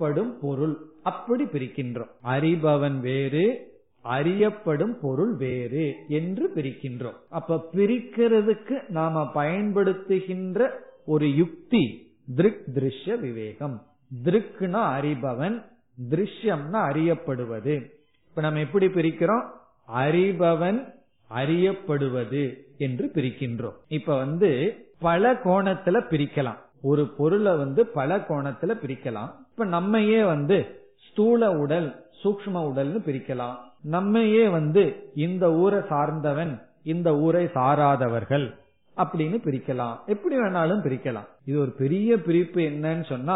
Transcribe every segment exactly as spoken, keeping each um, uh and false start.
அறியப்படும் பொருள் அப்படி பிரிக்கின்றோம். அறிபவன் வேறு, அறியப்படும் பொருள் வேறு என்று பிரிக்கின்றோம். அப்ப பிரிக்கிறதுக்கு நாம பயன்படுத்துகின்ற ஒரு யுக்தி திருக் திருஷ்ய விவேகம். திருக்குனா அறிபவன், திருஷ்யம்னா அறியப்படுவது. இப்ப நம்ம எப்படி பிரிக்கிறோம்? அறிபவன் அறியப்படுவது என்று பிரிக்கின்றோம். இப்ப வந்து பல கோணத்துல பிரிக்கலாம். ஒரு பொருளை வந்து பல கோணத்துல பிரிக்கலாம். இப்ப நம்மையே வந்து ஸ்தூல உடல், சூக்ஷ்ம உடல்னு பிரிக்கலாம். நம்மையே வந்து இந்த ஊரை சார்ந்தவன், இந்த ஊரை சாராதவர்கள் அப்படின்னு பிரிக்கலாம். எப்படி வேணாலும் பிரிக்கலாம். இது ஒரு பெரிய பிரிப்பு. என்னன்னு சொன்னா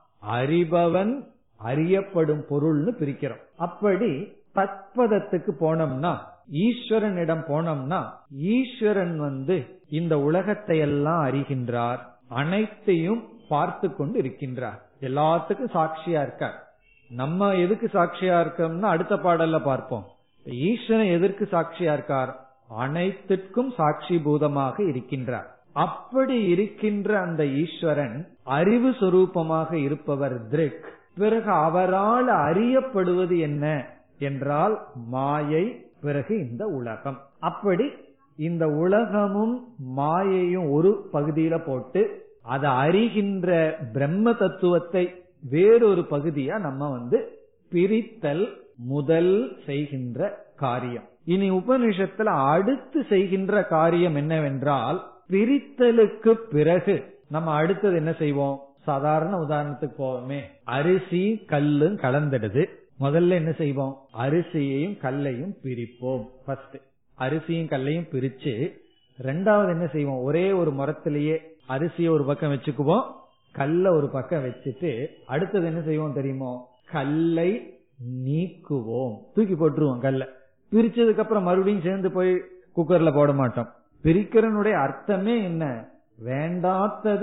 அறிபவன் அறியப்படும் பொருள்னு பிரிக்கிறோம். அப்படி தத்பதத்துக்கு போனோம்னா, ஈஸ்வரனிடம் போனோம்னா, ஈஸ்வரன் வந்து இந்த உலகத்தை எல்லாம் அறிகின்றார், அனைத்தையும் பார்த்து கொண்டு இருக்கின்றார், எல்லாத்துக்கும் சாட்சியா இருக்கார். நம்ம எதுக்கு சாட்சியா இருக்கோம்னா அடுத்த பாடல்ல பார்ப்போம். ஈஸ்வரன் எதற்கு சாட்சியா இருக்கார்? அனைத்திற்கும் சாட்சி பூதமாக இருக்கின்றார். அப்படி இருக்கின்ற அந்த ஈஸ்வரன் அறிவு சொரூபமாக இருப்பவர் திருக். பிறகு அவரால் அறியப்படுவது என்ன என்றால் மாயை, பிறகு இந்த உலகம். அப்படி இந்த உலகமும் மாயையும் ஒரு பகுதியில போட்டு அதை அறிகின்ற பிரம்ம தத்துவத்தை வேறொரு பகுதியா நம்ம வந்து பிரித்தல் முதல் செய்கின்ற காரியம். இனி உபனிஷத்துல அடுத்து செய்கின்ற காரியம் என்னவென்றால், பிரித்தலுக்கு பிறகு நம்ம அடுத்தது என்ன செய்வோம்? சாதாரண உதாரணத்துக்கு போவோமே, அரிசி கல்லு கலந்துடுது. முதல்ல என்ன செய்வோம்? அரிசியையும் கல்லையும் பிரிப்போம். ஃபர்ஸ்ட் அரிசியும் கல்லையும் பிரிச்சு, ரெண்டாவது என்ன செய்வோம்? ஒரே ஒரு மரத்திலேயே அரிசியை ஒரு பக்கம் வச்சுக்குவோம், கல்ல ஒரு பக்கம் வச்சுட்டு அடுத்தது என்ன செய்வோம் தெரியுமோ? கல்லை நீக்குவோம், தூக்கி போட்டுருவோம். கல்ல பிரிச்சதுக்கு அப்புறம் மறுபடியும் சேர்ந்து போய் குக்கர்ல போட மாட்டோம். பிரிக்கிறனுடைய அர்த்தமே என்ன? வேண்டாத்தத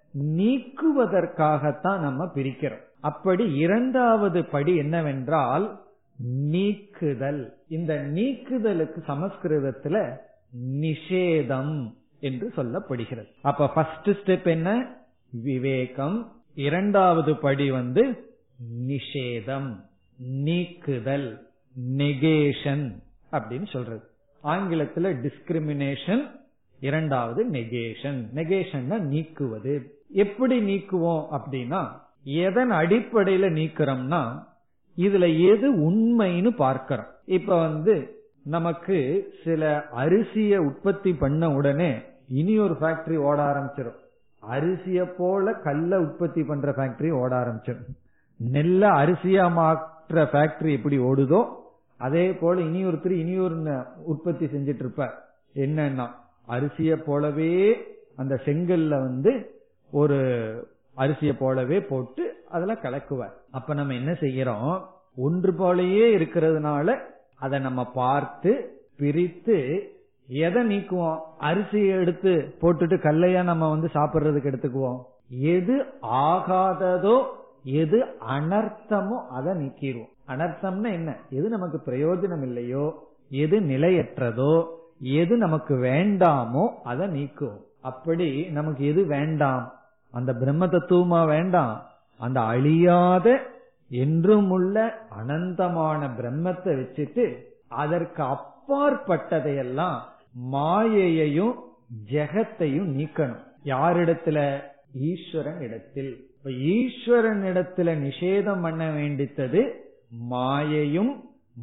நீக்குவதற்காகத்தான் நம்ம பிரிக்கிறோம். அப்படி இரண்டாவது படி என்னவென்றால் நீக்குதல். இந்த நீக்குதலுக்கு சமஸ்கிருதத்துல நிஷேதம் என்று சொல்லப்படுகிறது. அப்ப ஃபர்ஸ்ட் ஸ்டெப் என்ன? விவேகம். இரண்டாவது படி வந்து நிஷேதம், நீக்குதல், நெகேஷன் அப்படின்னு சொல்றது. ஆங்கிலத்துல டிஸ்கிரிமினேஷன், இரண்டாவது நெகேஷன். நெகேஷன் நீக்குவது. எப்படி நீக்குவோம் அப்படின்னா, எதன் அடிப்படையில நீக்கிறோம்னா, இதுல எது உண்மைன்னு பார்க்கிறோம். இப்ப வந்து நமக்கு சில அரிசிய உற்பத்தி பண்ண உடனே இனி ஒரு ஃபேக்டரி ஓட ஆரம்பிச்சிடும். அரிசிய போல கல்ல உற்பத்தி பண்ற ஃபேக்டரி ஓட ஆரம்பிச்சிடும். நெல்ல அரிசியா மாற்ற ஃபேக்டரி எப்படி ஓடுதோ அதே போல இனி ஒருத்தர் இனி ஒரு உற்பத்தி செஞ்சிட்டு இருப்பார். என்னன்னா அரிசிய போலவே அந்த செங்கல்ல வந்து ஒரு அரிசிய போலவே போட்டு அதுல கலக்குவார். அப்ப நம்ம என்ன செய்யறோம்? ஒன்று போலயே இருக்கிறதுனால அதை நம்ம பார்த்து பிரித்து எதை நீக்குவோம்? அரிசியை எடுத்து போட்டுட்டு கல்லையா நம்ம வந்து சாப்பிடுறதுக்கு எடுத்துக்குவோம். எது ஆகாததோ, எது அனர்த்தமோ அதை நீக்கிடுவோம். அனர்த்தம்னா என்ன? எது நமக்கு பிரயோஜனம் இல்லையோ, எது நிலையற்றதோ, எது நமக்கு வேண்டாமோ அதை நீக்குவோம். அப்படி நமக்கு எது வேண்டாம்? அந்த பிரம்ம தத்துவமா வேண்டாம், அந்த அழியாத என்றும் உள்ள அனந்தமான பிரம்மத்தை வச்சுட்டு அதற்கு அப்பாற்பட்டதையெல்லாம் மாயையையும் ஜெகத்தையும் நீக்கணும். யாரிடத்துல? ஈஸ்வரன் இடத்தில். இப்ப ஈஸ்வரன் இடத்துல நிஷேதம் பண்ண வேண்டித்தது மாயையும்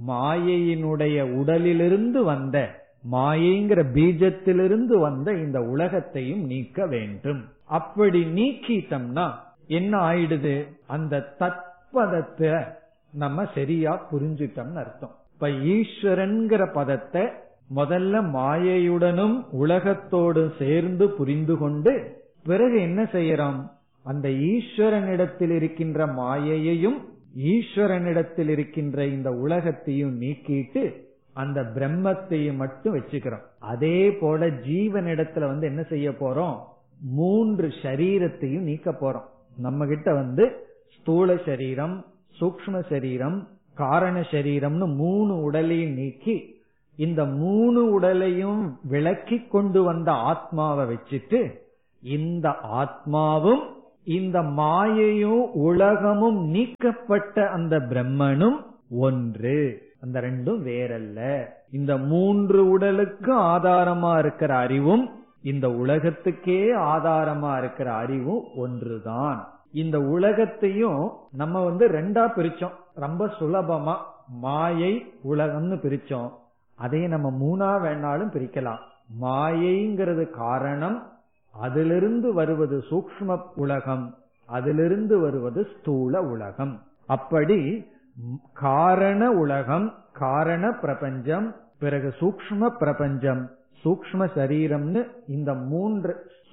மாயையினுடைய உடலிலிருந்து வந்த, மாயைங்கிற பீஜத்திலிருந்து வந்த இந்த உலகத்தையும் நீக்க வேண்டும். அப்படி நீக்கிட்டோம்னா என்ன ஆயிடுது? அந்த தத்பதத்தை நம்ம சரியா புரிஞ்சுட்டோம்னு அர்த்தம். இப்ப ஈஸ்வரன்கிற பதத்தை முதல்ல மாயையுடனும் உலகத்தோடும் சேர்ந்து புரிந்து கொண்டு, பிறகு என்ன செய்யறோம்? அந்த ஈஸ்வரனிடத்தில் இருக்கின்ற மாயையையும் ஈஸ்வரனிடத்தில் இருக்கின்ற இந்த உலகத்தையும் நீக்கிட்டு அந்த பிரம்மத்தையும் மட்டும் வச்சுக்கிறோம். அதே போல ஜீவனிடத்துல வந்து என்ன செய்ய போறோம்? மூன்று சரீரத்தையும் நீக்க போறோம். நம்ம கிட்ட வந்து ஸ்தூல சரீரம், சூக்ஷ்ம சரீரம், காரண சரீரம்னு மூணு உடலையும் நீக்கி இந்த மூணு உடலையும் விளக்கி கொண்டு வந்த ஆத்மாவை வச்சுட்டு இந்த ஆத்மாவும் இந்த மாயையும் உலகமும் நீக்கப்பட்ட அந்த பிரம்மனும் ஒன்று. அந்த ரெண்டும் வேறல்ல. இந்த மூன்று உடலுக்கு ஆதாரமா இருக்கிற அறிவும் இந்த உலகத்துக்கே ஆதாரமா இருக்கிற அறிவும் ஒன்றுதான். இந்த உலகத்தையும் நம்ம வந்து ரெண்டா பிரிச்சோம், ரொம்ப சுலபமா மாயை உலகம்னு பிரிச்சோம். அதே நம்ம மூணா வேணாலும் பிரிக்கலாம். மாயைங்கிறது காரணம், அதிலிருந்து வருவது சூக்ஷ்ம உலகம், அதிலிருந்து வருவது ஸ்தூல உலகம். அப்படி காரண உலகம், காரண பிரபஞ்சம், பிறகு சூக்ஷ்ம பிரபஞ்சம், சூக்ஷ்ம சரீரம்னு இந்த மூன்று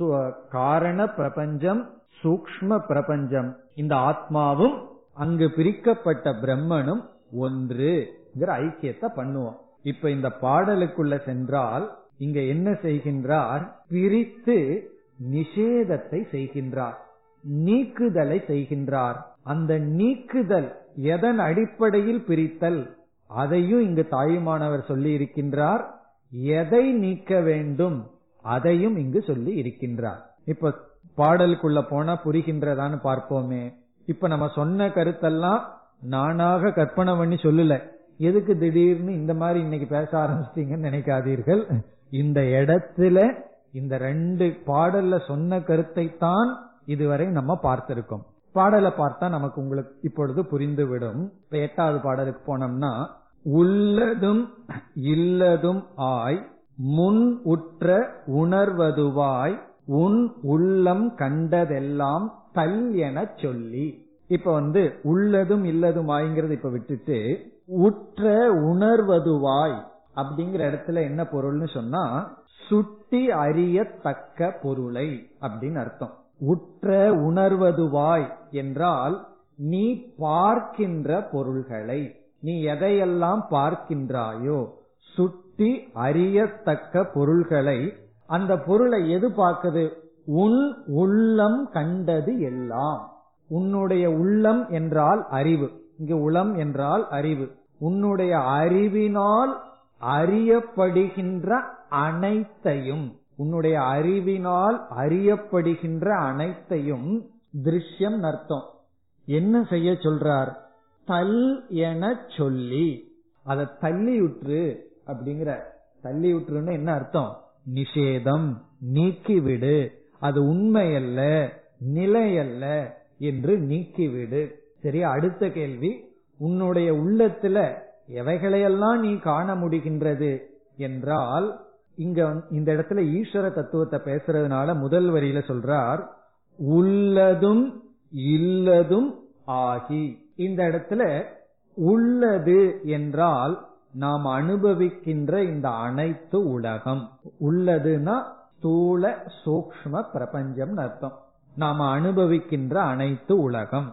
காரண பிரபஞ்சம், சூக்ஷ்ம பிரபஞ்சம், இந்த ஆத்மாவும் அங்கு பிரிக்கப்பட்ட பிரம்மனும் ஒன்றுங்கிற ஐக்கியத்தை பண்ணுவோம். இப்ப இந்த பாடலுக்குள்ள சென்றால் இங்க என்ன செய்கின்றார்? பிரித்து நிஷேதத்தை செய்கின்றார், நீக்குதலை செய்கின்றார். அந்த நீக்குதல் எதன் அடிப்படையில் பிரித்தல் அதையும் இங்கு தாயுமானவர் சொல்லி இருக்கின்றார். எதை நீக்க வேண்டும் அதையும் இங்கு சொல்லி இருக்கின்றார். இப்ப பாடலுக்குள்ள போனா புரிகின்றதான்னு பார்ப்போமே. இப்ப நம்ம சொன்ன கருத்தெல்லாம் நானாக கற்பனை பண்ணி சொல்லல. எதுக்கு திடீர்னு இந்த மாதிரி இன்னைக்கு பேச ஆரம்பிச்சிட்டீங்கன்னு நினைக்காதீர்கள். இந்த இடத்துல இந்த ரெண்டு பாடல்ல சொன்ன கருத்தை தான் இதுவரை நம்ம பார்த்திருக்கோம். பாடலை பார்த்தா நமக்கு உங்களுக்கு இப்பொழுது புரிந்துவிடும். இப்ப எட்டாவது பாடலுக்கு போனோம்னா, உள்ளதும் இல்லதும் ஆய் முன் உற்ற உணர்வதுவாய் உன் உள்ளம் கண்டதெல்லாம் தல் என சொல்லி. இப்ப வந்து உள்ளதும் இல்லதும் ஆய்ங்கிறது இப்ப விட்டுட்டு உற்ற உணர்வதுவாய் அப்படிங்கிற இடத்துல என்ன பொருள்னு சொன்னா, சுட்டி அறியத்தக்க பொருளை அப்படின்னு அர்த்தம். உற்ற உணர்வதுவாய் என்றால் நீ பார்க்கின்ற பொருள்களை, நீ எதையெல்லாம் பார்க்கின்றாயோ, சுட்டி அறியத்தக்க பொருள்களை. அந்த பொருளை எது பார்க்குது? உன் உள்ளம் கண்டது எல்லாம். உன்னுடைய உள்ளம் என்றால் அறிவு, இங்கு உளம் என்றால் அறிவு. உன்னுடைய அறிவினால் அறியப்படுகின்ற அனைத்தையும், உன்னுடைய அறிவினால் அறியப்படுகின்ற அனைத்தையும் திருஷ்யம் அர்த்தம். என்ன செய்ய சொல்றார்? தல் என சொல்லி, அதை தள்ளியுற்று அப்படிங்கிற. தள்ளியுற்றுன்னு என்ன அர்த்தம்? நிஷேதம், நீக்கிவிடு, அது உண்மையல்ல, நிலையல்ல என்று நீக்கிவிடு. சரியா? அடுத்த கேள்வி, உன்னுடைய உள்ளத்துல எவைகளையெல்லாம் நீ காண முடிகின்றது என்றால், இங்க இந்த இடத்துல ஈஸ்வர தத்துவத்தை பேசுறதுனால முதல் வரியில சொல்றார் உள்ளதும் இல்லதும் ஆகி. இந்த இடத்துல உள்ளது என்றால் நாம் அனுபவிக்கின்ற இந்த அனைத்து உலகம். உள்ளதுன்னா ஸ்தூல சூக்ஷ்ம பிரபஞ்சம் அர்த்தம். நாம் அனுபவிக்கின்ற அனைத்து உலகம்.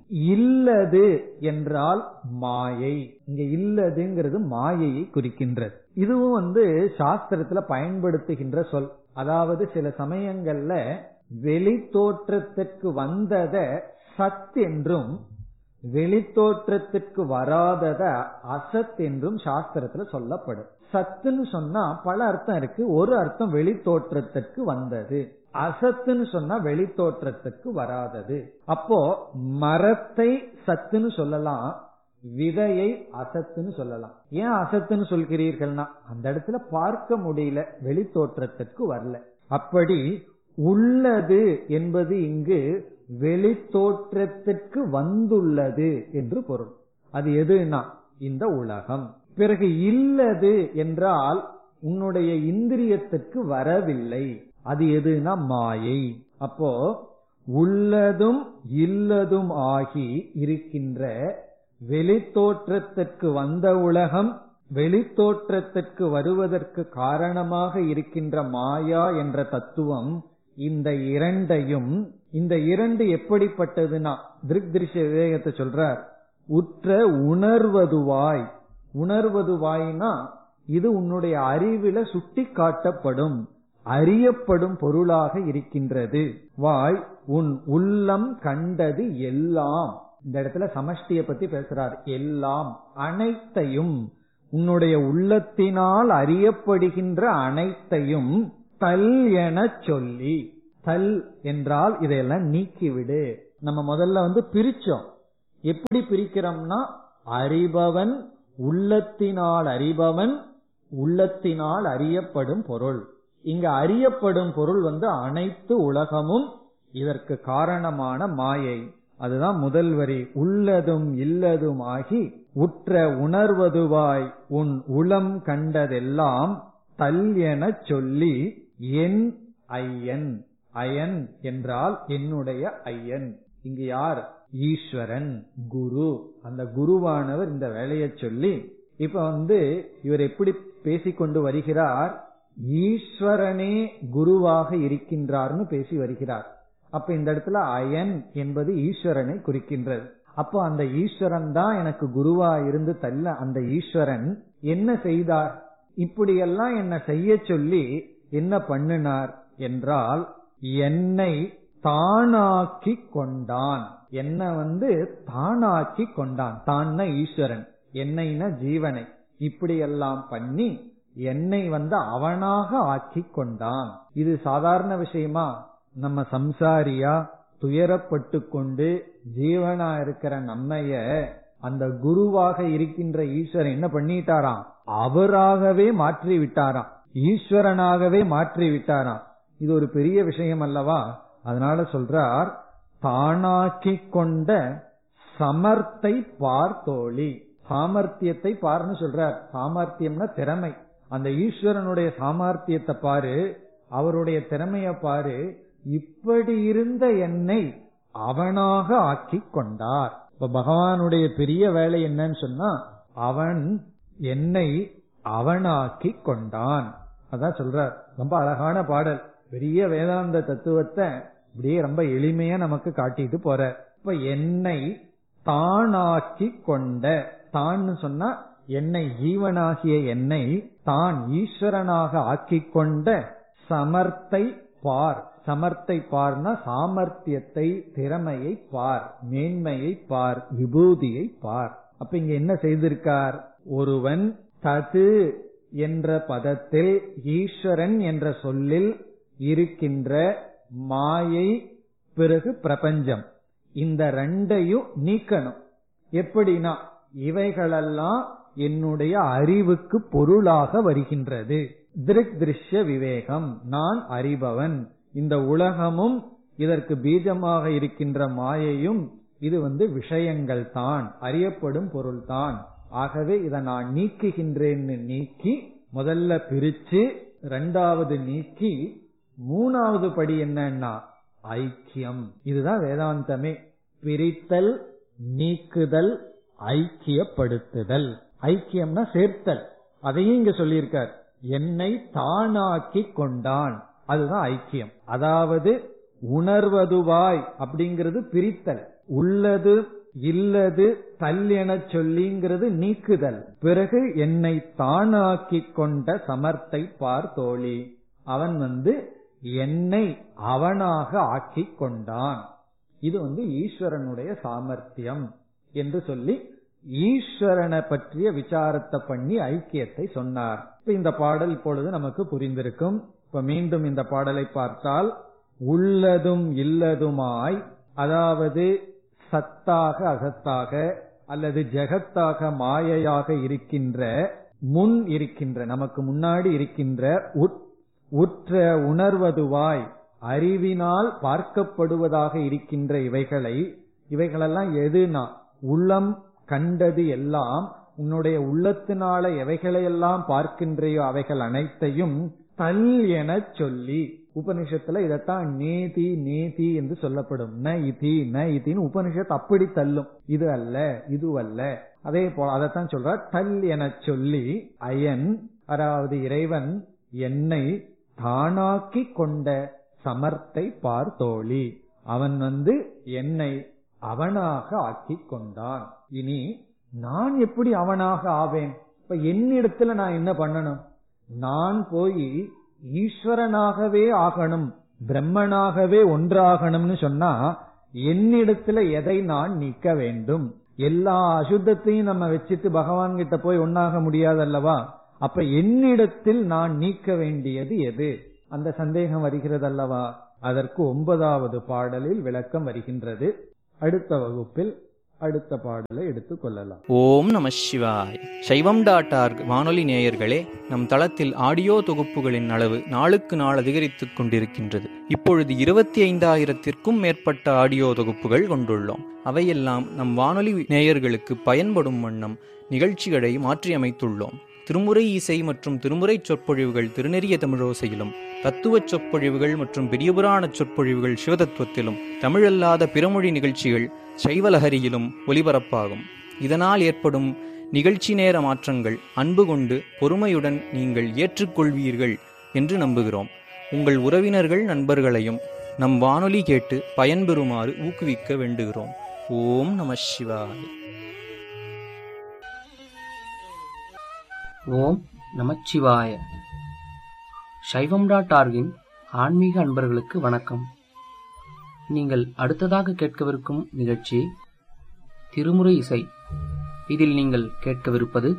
இல்லது என்றால் மாயை. இங்க இல்லதுங்கிறது மாயையை குறிக்கின்றது. இதுவும் வந்து சாஸ்திரத்துல பயன்படுத்துகின்ற சொல். அதாவது சில சமயங்கள்ல வெளி தோற்றத்திற்கு வந்தத சத் என்றும், வெளி தோற்றத்திற்கு வராதத அசத் என்றும் சாஸ்திரத்துல சொல்லப்படும். சத்துன்னு சொன்னா பல அர்த்தம் இருக்கு. ஒரு அர்த்தம் வெளி தோற்றத்திற்கு வந்தது, அசத்துன்னு சொன்னா வெளி தோற்றத்துக்கு வராதது. அப்போ மரத்தை சத்துன்னு சொல்லலாம், விதையை அசத்துன்னு சொல்லலாம். ஏன் அசத்துன்னு சொல்கிறீர்கள்னா அந்த இடத்துல பார்க்க முடியல, வெளி தோற்றத்திற்கு வரல. அப்படி உள்ளது என்பது இங்கு வெளி தோற்றத்திற்கு வந்துள்ளது என்று பொருள். அது எதுனா இந்த உலகம். பிறகு இல்லது என்றால் உன்னுடைய இந்திரியத்திற்கு வரவில்லை, அது எதுனா மாயை. அப்போ உள்ளதும் இல்லதும் ஆகி இருக்கின்ற வெளி தோற்றத்திற்கு வந்த உலகம், வெளி தோற்றத்திற்கு வருவதற்கு காரணமாக இருக்கின்ற மாயா என்ற தத்துவம், இந்த இரண்டையும், இந்த இரண்டு எப்படிப்பட்டதுன்னா திருக் திருஷ்ய விவேகத்தை சொல்றார். உற்ற உணர்வதுவாய். உணர்வதுவாய்னா இது உன்னுடைய அறிவில சுட்டி காட்டப்படும், அறியப்படும் பொருளாக இருக்கின்றது. வாய் உன் உள்ளம் கண்டது எல்லாம். இந்த இடத்துல சமஷ்டியை பத்தி பேசுறார். எல்லாம், அனைத்தையும், உன்னுடைய உள்ளத்தினால் அறியப்படுகின்ற அனைத்தையும் தல் என சொல்லி. தல் என்றால் இதையெல்லாம் நீக்கிவிடு. நம்ம முதல்ல வந்து பிரிச்சோம். எப்படி பிரிக்கிறோம்னா, அறிபவன் உள்ளத்தினால் அறிபவன், உள்ளத்தினால் அறியப்படும் பொருள். இங்க அறியப்படும் பொருள் வந்து அனைத்து உலகமும், இதற்கு காரணமான மாயை. அதுதான் முதல் வரி. உள்ளதும் இல்லதும் ஆகி உற்ற உணர்வதுவாய் உன் உளம் கண்டதெல்லாம் தல் எனச் சொல்லி என் ஐயன். அயன் என்றால் என்னுடைய ஐயன். இங்கு யார்? ஈஸ்வரன், குரு. அந்த குருவானவர் இந்த வேலையை சொல்லி, இப்ப வந்து இவர் எப்படி பேசிக்கொண்டு வருகிறார்? ஈஸ்வரனே குருவாக இருக்கின்றார்னு பேசி வருகிறார். அப்ப இந்த இடத்துல அயன் என்பது ஈஸ்வரனை குறிக்கின்றது. அப்போ அந்த ஈஸ்வரன் தான் எனக்கு குருவா இருந்து தள்ள. அந்த ஈஸ்வரன் என்ன செய்தார்? இப்படியெல்லாம் என்ன செய்ய சொல்லி என்ன பண்ணினார் என்றால், என்னை தானாக்கி கொண்டான். என்ன வந்து தானாக்கி கொண்டான். தான்னா ஈஸ்வரன், என்னைனா ஜீவனை. இப்படியெல்லாம் பண்ணி என்னை வந்து அவனாக ஆக்கி கொண்டான். இது சாதாரண விஷயமா? நம்ம சம்சாரியா துயரப்பட்டு கொண்டு ஜீவனா இருக்கிற நம்மைய அந்த குருவாக இருக்கின்ற ஈஸ்வரன் என்ன பண்ணிட்டாராம்? அவராகவே மாற்றி விட்டாராம், ஈஸ்வரனாகவே மாற்றி விட்டாராம். இது ஒரு பெரிய விஷயம் அல்லவா? அதனால சொல்றார், தானாக்கி கொண்ட சமர்த்தை பார்த்தோழி. சாமர்த்தியத்தை பார்னு சொல்றார். சாமர்த்தியம்னா திறமை. அந்த ஈஸ்வரனுடைய சாமர்த்தியத்தை பாரு, அவருடைய திறமைய பாரு. இப்படி இருந்த என்னை அவனாக ஆக்கி கொண்டார். இப்ப பகவானுடைய பெரிய வேலை என்னன்னு சொன்னா, அவன் என்னை அவனாக்கி கொண்டான். அதான் சொல்றார். ரொம்ப அழகான பாடல். பெரிய வேதாந்த தத்துவத்தை இப்படியே ரொம்ப எளிமையா நமக்கு காட்டிட்டு போற. இப்ப என்னை தானாக்கி கொண்ட, தான் சொன்னா என்னை ஜீவனாகிய என்னை தான் ஈஸ்வரனாக ஆக்கி கொண்ட சமர்த்தை பார். சமர்த்தை பார்னா சாமர்த்தியத்தை, திறமையை பார், மேன்மையை பார், விபூதியை பார். அப்ப இங்க என்ன செய்திருக்கார்? ஒருவன் தது என்ற பதத்தில் ஈஸ்வரன் என்ற சொல்லில் இருக்கின்ற மாயை, பிறகு பிரபஞ்சம், இந்த ரெண்டையும் நீக்கணும். எப்படின்னா, இவைகளெல்லாம் என்னுடைய அறிவுக்கு பொருளாக வருகின்றது. திருக் திருஷ்ய விவேகம், நான் அறிபவன். இந்த உலகமும் இதற்கு பீஜமாக இருக்கின்ற மாயையும் இது வந்து விஷயங்கள் தான், அறியப்படும் பொருள் தான். ஆகவே இதை நான் நீக்குகின்றேன்னு நீக்கி, முதல்ல பிரிச்சு, இரண்டாவது நீக்கி, மூணாவது படி என்னன்னா ஐக்கியம். இதுதான் வேதாந்தமே. பிரித்தல், நீக்குதல், ஐக்கியப்படுத்துதல். ஐக்கியம்னா சேர்த்தல். அதையும் இங்க சொல்லியிருக்கார். என்னை தானாக்கி கொண்டான், அதுதான் ஐக்கியம். அதாவது உணர்வதுவாய் அப்படிங்கிறது பிரித்தல், உள்ளது இல்லது தல் என சொல்லிங்கிறது நீக்குதல். பிறகு என்னை தானாக்கி கொண்ட சமர்த்தை பார் தோழி, அவன் வந்து என்னை அவனாக ஆக்கி கொண்டான். இது வந்து ஈஸ்வரனுடைய சாமர்த்தியம் என்று சொல்லி ஈஸ்வரனை பற்றிய விசாரத்தை பண்ணி ஐக்கியத்தை சொன்னார். இப்ப இந்த பாடல் இப்பொழுது நமக்கு புரிந்திருக்கும். இப்ப மீண்டும் இந்த பாடலை பார்த்தால், உள்ளதும் இல்லதுமாய், அதாவது சத்தாக அசத்தாக அல்லது ஜெகத்தாக மாயையாக இருக்கின்ற, முன் இருக்கின்ற, நமக்கு முன்னாடி இருக்கின்ற, உற்ற உணர்வதுவாய் அறிவினால் பார்க்கப்படுவதாக இருக்கின்ற இவைகளை, இவைகளெல்லாம் எதுனா உள்ளம் கண்டது எல்லாம், உன்னுடைய உள்ளத்தினால எவைகளையெல்லாம் பார்க்கின்றையோ அவைகள் அனைத்தையும் தல் என சொல்லி, உபனிஷத்துல இதத்தான் நேதி நேதி என்று சொல்லப்படும். ந இதி ந இதின்னு உபனிஷத் அப்படி தள்ளும். இது அல்ல, இது அல்ல. அதே போல அதைத்தான் சொல்ற, தல் என சொல்லி அயன், அதாவது இறைவன் என்னை தானாக்கி கொண்ட சமர்த்தை பார் தோழி, அவன் வந்து என்னை அவனாக ஆக்கி கொண்டான். இனி நான் எப்படி அவனாக ஆவேன்? இப்ப என்னிடத்துல நான் என்ன பண்ணணும்? நான் போய் ஈஸ்வரனாகவே ஆகணும், பிரம்மனாகவே ஒன்றாகணும்னு சொன்னா என்னிடத்துல எதை நான் நீக்க வேண்டும்? எல்லா அசுத்தத்தையும் நம்ம வச்சுட்டு பகவான் கிட்ட போய் ஒன்னாக முடியாதல்லவா? அப்ப என்னிடத்தில் நான் நீக்க வேண்டியது எது? அந்த சந்தேகம் வருகிறது அல்லவா? அதற்கு ஒன்பதாவது பாடலில் விளக்கம் வருகின்றது. அடுத்த வகுப்பில் அடுத்த பாடலை எடுத்துக் கொள்ளலாம். ஓம் நம சிவாய். சைவம் டாட் ஆர்க் வானொலி நேயர்களே, நம் தளத்தில் ஆடியோ தொகுப்புகளின் அளவு நாளுக்கு நாள் அதிகரித்துக் கொண்டிருக்கின்றது. இப்பொழுது இருபத்தி ஐந்தாயிரத்திற்கும் மேற்பட்ட ஆடியோ தொகுப்புகள் கொண்டுள்ளோம். அவையெல்லாம் நம் வானொலி நேயர்களுக்கு பயன்படும் வண்ணம் நிகழ்ச்சிகளை மாற்றியமைத்துள்ளோம். திருமுறை இசை மற்றும் திருமுறை சொற்பொழிவுகள் திருநெறிய தமிழோசையிலும், தத்துவச் சொற்பொழிவுகள் மற்றும் பெரியபுராண சொற்பொழிவுகள் சிவதத்துவத்திலும், தமிழல்லாத பிறமொழி நிகழ்ச்சிகள் சைவலஹரியிலும் ஒலிபரப்பாகும். இதனால் ஏற்படும் நிகழ்ச்சி நேர மாற்றங்கள் அன்பு கொண்டு பொறுமையுடன் நீங்கள் ஏற்றுக்கொள்வீர்கள் என்று நம்புகிறோம். உங்கள் உறவினர்கள் நண்பர்களையும் நம் வானொலி கேட்டு பயன்பெறுமாறு ஊக்குவிக்க வேண்டுகிறோம். ஓம் நம சிவாய. ஓம் நமச்சிவாய. சைவம் டாட் ஆர்கின் ஆன்மீக அன்பர்களுக்கு வணக்கம். நீங்கள் அடுத்ததாக கேட்கவிருக்கும் நிகழ்ச்சி திருமுறை இசை. இதில் நீங்கள் கேட்கவிருப்பது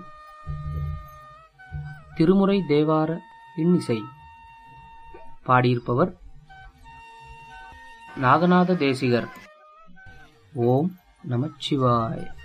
திருமுறை தேவார இன்னிசை. பாடியிருப்பவர் நாகநாத தேசிகர். ஓம் நமச்சிவாய.